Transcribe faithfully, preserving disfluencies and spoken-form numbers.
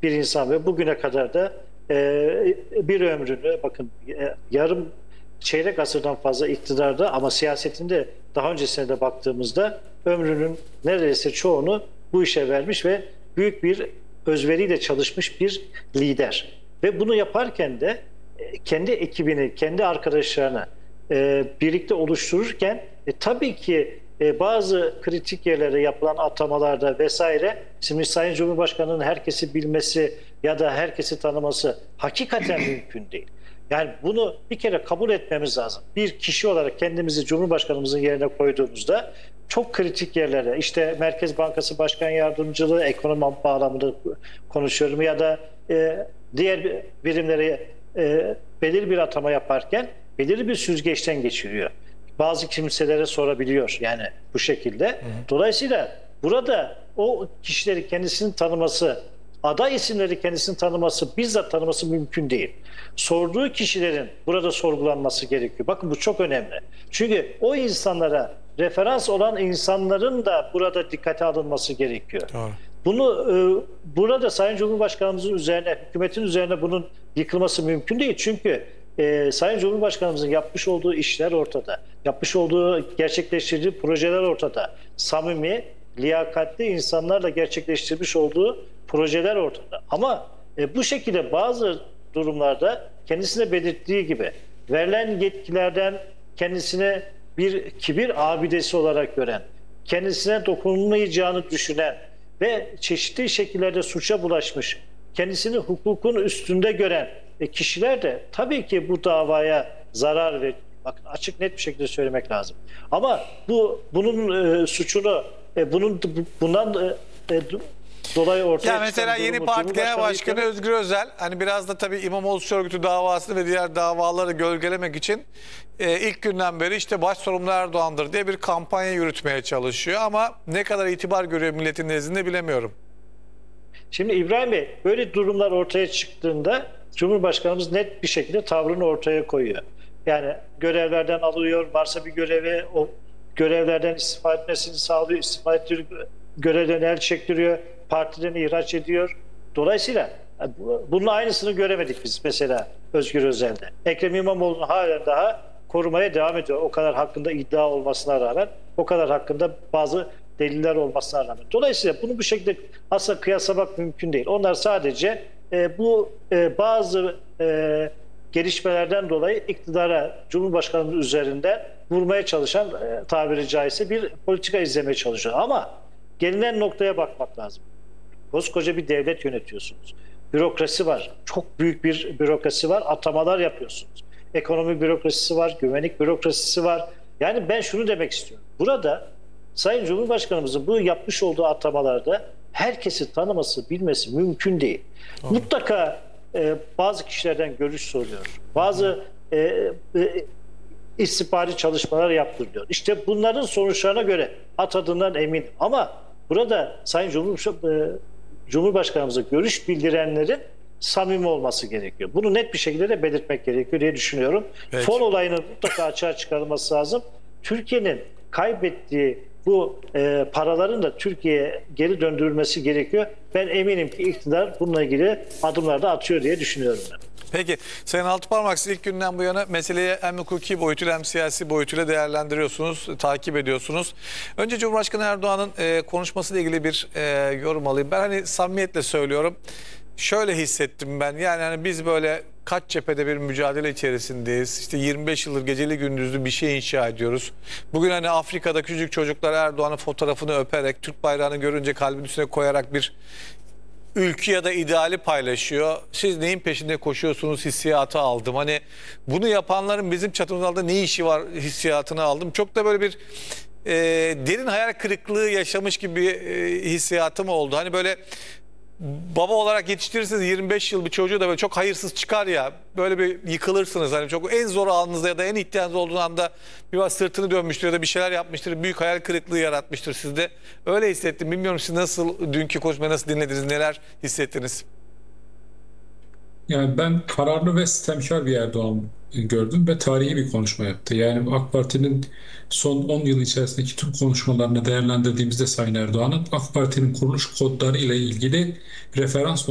bir insan ve bugüne kadar da e, bir ömrünü, bakın e, yarım çeyrek asırdan fazla iktidarda, ama siyasetinde daha öncesine de baktığımızda ömrünün neredeyse çoğunu bu işe vermiş ve büyük bir özveriyle çalışmış bir lider. Ve bunu yaparken de e, kendi ekibini, kendi arkadaşlarını e, birlikte oluştururken e, tabii ki e, bazı kritik yerlere yapılan atamalarda vesaire, şimdi Sayın Cumhurbaşkanı'nın herkesi bilmesi ya da herkesi tanıması hakikaten mümkün değil. Yani bunu bir kere kabul etmemiz lazım. Bir kişi olarak kendimizi Cumhurbaşkanımızın yerine koyduğumuzda çok kritik yerlere, işte Merkez Bankası Başkan Yardımcılığı, ekonomi bağlamında konuşuyorum, ya da e, diğer birimlere e, belirli bir atama yaparken belirli bir süzgeçten geçiriyor. Bazı kimselere sorabiliyor yani bu şekilde. Hı hı. Dolayısıyla burada o kişileri kendisini tanıması, aday isimleri kendisini tanıması, bizzat tanıması mümkün değil. Sorduğu kişilerin burada sorgulanması gerekiyor. Bakın bu çok önemli. Çünkü o insanlara referans olan insanların da burada dikkate alınması gerekiyor. Doğru. Bunu e, burada Sayın Cumhurbaşkanımızın üzerine, hükümetin üzerine bunun yıkılması mümkün değil. Çünkü e, Sayın Cumhurbaşkanımızın yapmış olduğu işler ortada. Yapmış olduğu, gerçekleştirdiği projeler ortada. Samimi, liyakatli insanlarla gerçekleştirmiş olduğu projeler ortada. Ama e, bu şekilde bazı durumlarda kendisine belirttiği gibi verilen yetkilerden kendisine bir kibir abidesi olarak gören, kendisine dokunulmayacağını düşünen ve çeşitli şekillerde suça bulaşmış, kendisini hukukun üstünde gören e, kişiler de tabii ki bu davaya zarar verir. Bakın, açık net bir şekilde söylemek lazım. Ama bu bunun e, suçunu e, bunun bundan e, e, dolayı ortaya ya mesela yeni parti genel başkanı hükümet... Özgür Özel, hani biraz da tabii İmamoğlu suç örgütü davasını ve diğer davaları gölgelemek için e, ilk günden beri işte baş sorumlu Erdoğan'dır diye bir kampanya yürütmeye çalışıyor, ama ne kadar itibar görüyor milletin nezdinde bilemiyorum. Şimdi İbrahim Bey, böyle durumlar ortaya çıktığında Cumhurbaşkanımız net bir şekilde tavrını ortaya koyuyor. Yani görevlerden alıyor, varsa bir görevi o görevlerden istifa etmesini sağlıyor, istifa ettiriyor, görevden el çektiriyor, partiden ihraç ediyor. Dolayısıyla bunun aynısını göremedik biz mesela Özgür Özel'de. Ekrem İmamoğlu'nu halen daha korumaya devam ediyor. O kadar hakkında iddia olmasına rağmen, o kadar hakkında bazı deliller olmasına rağmen. Dolayısıyla bunu bu şekilde asla kıyaslamak mümkün değil. Onlar sadece e, bu e, bazı e, gelişmelerden dolayı iktidara, Cumhurbaşkanı'nın üzerinden vurmaya çalışan, e, tabiri caizse bir politika izlemeye çalışıyor. Ama gelinen noktaya bakmak lazım. Koskoca bir devlet yönetiyorsunuz. Bürokrasi var. Çok büyük bir bürokrasi var. Atamalar yapıyorsunuz. Ekonomi bürokrasisi var. Güvenlik bürokrasisi var. Yani ben şunu demek istiyorum. Burada Sayın Cumhurbaşkanımızın bu yapmış olduğu atamalarda herkesi tanıması, bilmesi mümkün değil. Tamam. Mutlaka e, bazı kişilerden görüş soruyor. Bazı e, e, istihbari çalışmalar yaptırılıyor. İşte bunların sonuçlarına göre atadığından eminim. Ama burada Sayın Cumhurbaşkanı, Cumhurbaşkanımıza görüş bildirenlerin samimi olması gerekiyor. Bunu net bir şekilde de belirtmek gerekiyor diye düşünüyorum. Peki. Fon olayının mutlaka açığa çıkarılması lazım. Türkiye'nin kaybettiği bu e, paraların da Türkiye'ye geri döndürülmesi gerekiyor. Ben eminim ki iktidar bununla ilgili adımlar da atıyor diye düşünüyorum ben. Peki Sayın Altıparmak, siz ilk günden bu yana meseleyi hem hukuki boyutuyla hem siyasi boyutuyla değerlendiriyorsunuz, takip ediyorsunuz. Önce Cumhurbaşkanı Erdoğan'ın e, konuşmasıyla ilgili bir e, yorum alayım. Ben hani samimiyetle söylüyorum, şöyle hissettim ben. Yani hani biz böyle kaç cephede bir mücadele içerisindeyiz. İşte yirmi beş yıldır geceli gündüzlü bir şey inşa ediyoruz. Bugün hani Afrika'da küçük çocuklar Erdoğan'ın fotoğrafını öperek, Türk bayrağını görünce kalbin üstüne koyarak bir ülke ya da ideali paylaşıyor. Siz neyin peşinde koşuyorsunuz hissiyatı aldım. Hani bunu yapanların bizim çatımız altında ne işi var hissiyatını aldım. Çok da böyle bir e, derin hayal kırıklığı yaşamış gibi e, hissiyatım oldu. Hani böyle baba olarak yetiştirirseniz yirmi beş yıl bir çocuğu da böyle çok hayırsız çıkar ya, böyle bir yıkılırsınız. Hani çok en zor anınızda ya da en ihtiyacınız olduğu anda bir sırtını dönmüştür ya da bir şeyler yapmıştır. Büyük hayal kırıklığı yaratmıştır sizde. Öyle hissettim. Bilmiyorum siz nasıl, dünkü konuşmayı nasıl dinlediniz, neler hissettiniz? Yani ben kararlı ve sistemkar bir Erdoğan gördüm ve tarihi bir konuşma yaptı. Yani AK Parti'nin son on yıl içerisindeki tüm konuşmalarını değerlendirdiğimizde Sayın Erdoğan'ın AK Parti'nin kuruluş kodları ile ilgili referans